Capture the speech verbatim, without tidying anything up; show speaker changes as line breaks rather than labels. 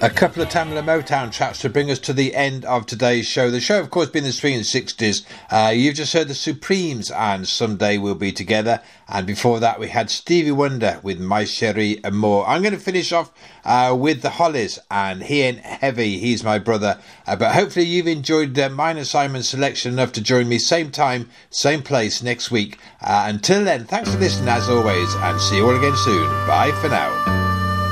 A couple of Tamla Motown tracks to bring us to the end of today's show. The show, of course, been in the three and sixties. Uh, you've just heard the Supremes and Someday We'll Be Together. And before that, we had Stevie Wonder with My Sherry and More. I'm going to finish off uh, with the Hollies and He Ain't Heavy, He's My Brother. Uh, but hopefully you've enjoyed uh, mine and Simon's selection enough to join me same time, same place next week. Uh, until then, thanks for listening as always, and see you all again soon. Bye for now.